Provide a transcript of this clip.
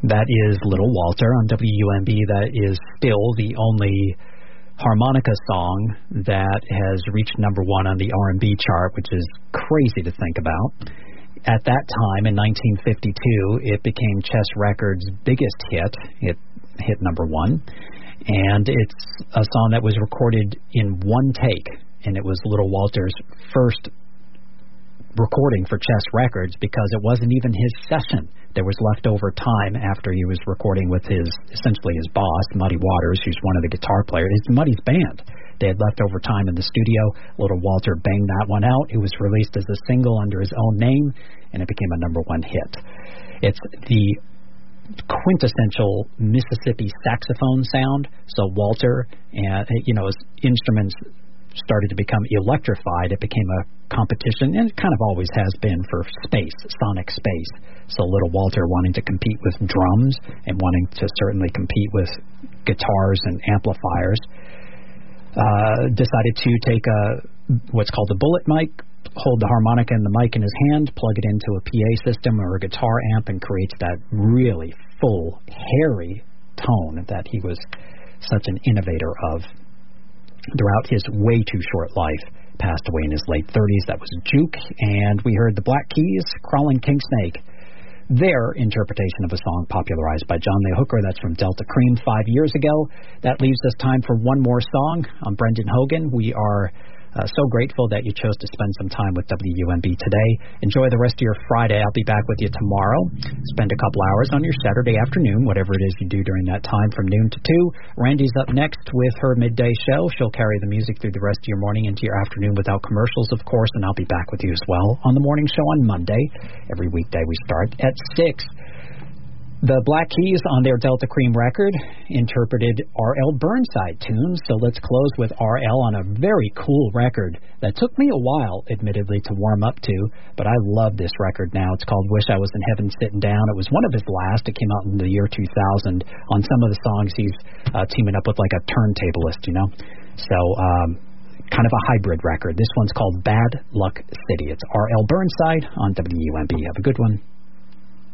That is Little Walter on WUMB. That is still the only harmonica song that has reached number one on the R&B chart, which is crazy to think about. At that time, in 1952, it became Chess Records' biggest hit. It hit number one. And it's a song that was recorded in one take, and it was Little Walter's first recording for Chess Records because it wasn't even his session. There was leftover time after he was recording with essentially his boss, Muddy Waters, who's one of the guitar players. It's Muddy's band. They had leftover time in the studio. Little Walter banged that one out. It was released as a single under his own name, and it became a number one hit. It's the quintessential Mississippi saxophone sound. So Walter, and his instruments started to become electrified. It became a competition, and it kind of always has been, for space, sonic space. So Little Walter, wanting to compete with drums and wanting to certainly compete with guitars and amplifiers, decided to take what's called a bullet mic, hold the harmonica and the mic in his hand, plug it into a PA system or a guitar amp, and creates that really full, hairy tone that he was such an innovator of. Throughout his way too short life, passed away in his late 30s. That was Juke, and we heard the Black Keys, Crawling King Snake, their interpretation of a song popularized by John Lee Hooker. That's from Delta Cream 5 years ago. That leaves us time for one more song. I'm Brendan Hogan. We are so grateful that you chose to spend some time with WUMB today. Enjoy the rest of your Friday. I'll be back with you tomorrow. Spend a couple hours on your Saturday afternoon, whatever it is you do during that time from noon to 2. Randy's up next with her midday show. She'll carry the music through the rest of your morning into your afternoon without commercials, of course, and I'll be back with you as well on the morning show on Monday. Every weekday we start at 6. The Black Keys, on their Delta Cream record, interpreted R.L. Burnside tunes, so let's close with R.L. on a very cool record that took me a while, admittedly, to warm up to, but I love this record now. It's called Wish I Was in Heaven Sitting Down. It was one of his last. It came out in the year 2000. On some of the songs, he's teaming up with like a turntablist, So, kind of a hybrid record. This one's called Bad Luck City. It's R.L. Burnside on WUMB. Have a good one.